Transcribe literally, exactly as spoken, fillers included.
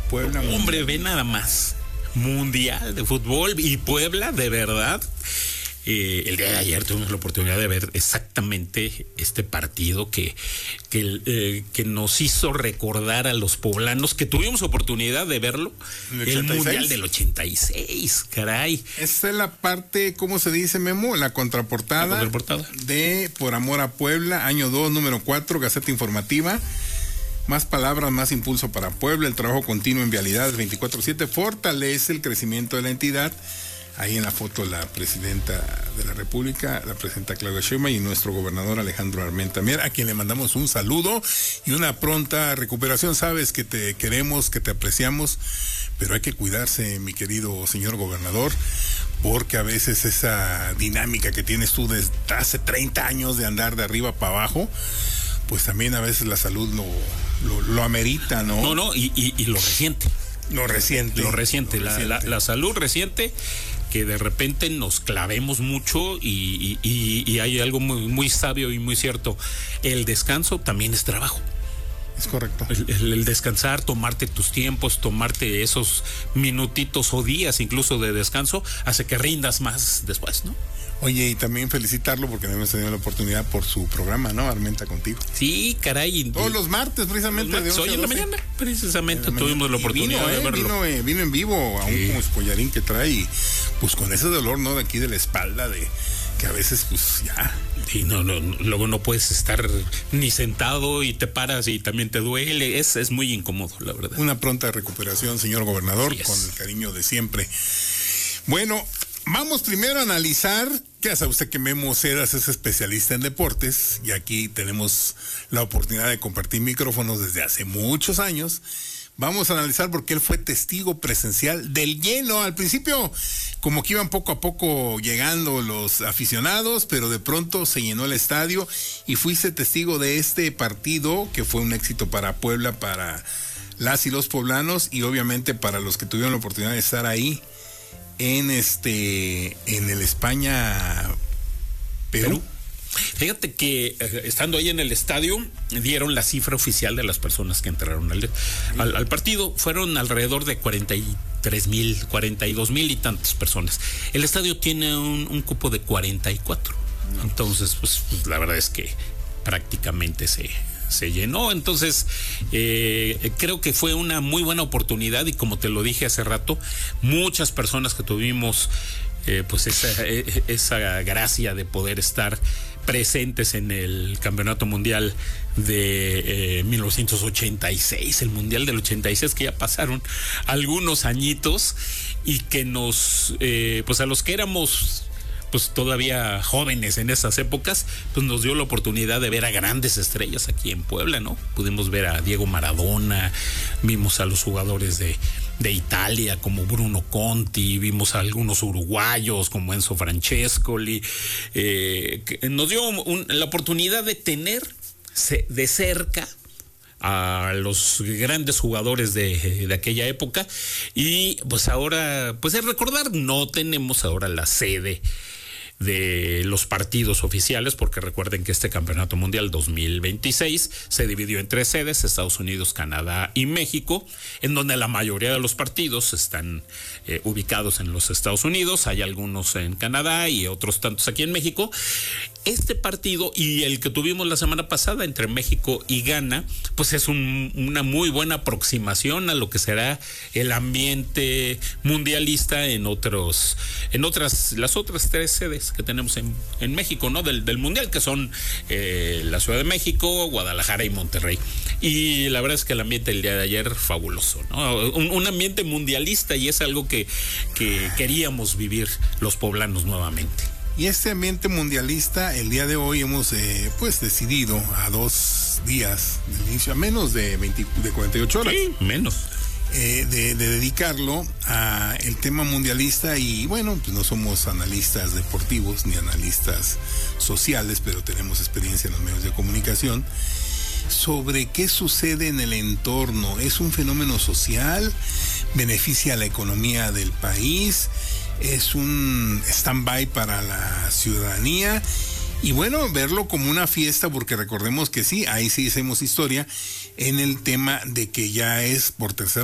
Puebla. Hombre, ve nada más. Mundial de fútbol y Puebla, de verdad. Eh, el día de ayer tuvimos la oportunidad de ver exactamente este partido que, que, eh, que nos hizo recordar a los poblanos, que tuvimos oportunidad de verlo, ¿El, el Mundial del ochenta y seis, caray. Esta es la parte, ¿cómo se dice, Memo? La contraportada, la contraportada de Por Amor a Puebla, año dos, número cuatro, Gaceta Informativa. Más palabras, más impulso para Puebla. El trabajo continuo en vialidades veinticuatro siete fortalece el crecimiento de la entidad. Ahí en la foto la presidenta de la República, la presidenta Claudia Sheinbaum, y nuestro gobernador Alejandro Armenta Mier, a quien le mandamos un saludo y una pronta recuperación. Sabes que te queremos, que te apreciamos, pero hay que cuidarse, mi querido señor gobernador, porque a veces esa dinámica que tienes tú desde hace treinta años de andar de arriba para abajo, pues también a veces la salud lo, lo, lo amerita, ¿no? No, no, y, y, y lo reciente. Lo reciente. Lo reciente, lo la, reciente. La, la salud reciente, que de repente nos clavemos mucho y, y, y, y hay algo muy, muy sabio y muy cierto. El descanso también es trabajo. Es correcto. El, el, el descansar, tomarte tus tiempos, tomarte esos minutitos o días incluso de descanso, hace que rindas más después, ¿no? Oye, y también felicitarlo porque hemos tenido la oportunidad por su programa, ¿no? Armenta Contigo. Sí, caray. Todos los martes, precisamente. Los martes, de hoy en la mañana, precisamente, la tuvimos mañana. la oportunidad vino, de eh, verlo. Vino, eh, vino en vivo, aún Sí. como su collarín que trae, y pues con ese dolor, ¿no? De aquí de la espalda, de que a veces, pues ya. Y no, no, luego no puedes estar ni sentado y te paras y también te duele. Es, es muy incómodo, la verdad. Una pronta recuperación, señor gobernador, Yes. con el cariño de siempre. Bueno, vamos primero a analizar. Ya sabe usted que Memo Ceras es especialista en deportes y aquí tenemos la oportunidad de compartir micrófonos desde hace muchos años. Vamos a analizar porque él fue testigo presencial del lleno. Al principio, como que iban poco a poco llegando los aficionados, pero de pronto se llenó el estadio y fuiste testigo de este partido que fue un éxito para Puebla, para las y los poblanos y obviamente para los que tuvieron la oportunidad de estar ahí en este en el España Perú. Fíjate que eh, estando ahí en el estadio dieron la cifra oficial de las personas que entraron al, al, al partido. Fueron alrededor de cuarenta y tres mil, cuarenta y dos mil y tantas personas. El estadio tiene un, un cupo de cuarenta y cuatro. No. Entonces, pues, pues la verdad es que prácticamente se se llenó. Entonces eh, creo que fue una muy buena oportunidad y como te lo dije hace rato, muchas personas que tuvimos eh, pues esa, esa gracia de poder estar presentes en el Campeonato Mundial de eh, mil novecientos ochenta y seis, el Mundial del ochenta y seis, que ya pasaron algunos añitos y que nos eh, pues a los que éramos pues todavía jóvenes en esas épocas, pues nos dio la oportunidad de ver a grandes estrellas aquí en Puebla, ¿no? Pudimos ver a Diego Maradona, vimos a los jugadores de, de Italia como Bruno Conti, vimos a algunos uruguayos como Enzo Francescoli, eh, nos dio un, la oportunidad de tener de cerca a los grandes jugadores de, de aquella época y pues ahora, pues es recordar, no tenemos ahora la sede de los partidos oficiales, porque recuerden que este Campeonato Mundial dos mil veintiséis se dividió en tres sedes, Estados Unidos, Canadá y México, en donde la mayoría de los partidos están eh, ubicados en los Estados Unidos, hay algunos en Canadá y otros tantos aquí en México. Este partido y el que tuvimos la semana pasada entre México y Ghana, pues es un, una muy buena aproximación a lo que será el ambiente mundialista en otros, en otras, las otras tres sedes que tenemos en, en México, ¿no? Del, del Mundial, que son eh, la Ciudad de México, Guadalajara y Monterrey. Y la verdad es que el ambiente el día de ayer fabuloso, ¿no? Un, un ambiente mundialista y es algo que, que queríamos vivir los poblanos nuevamente. Y este ambiente mundialista, el día de hoy hemos eh, pues decidido a dos días del inicio, a menos de, veinte, de cuarenta y ocho horas. Sí, menos. Eh, de, de dedicarlo a el tema mundialista y bueno, pues no somos analistas deportivos ni analistas sociales, pero tenemos experiencia en los medios de comunicación sobre qué sucede en el entorno. ¿Es un fenómeno social? ¿Beneficia a la economía del país? ¿Es un stand-by para la ciudadanía? Y bueno, verlo como una fiesta, porque recordemos que sí, ahí sí hacemos historia en el tema de que ya es por tercera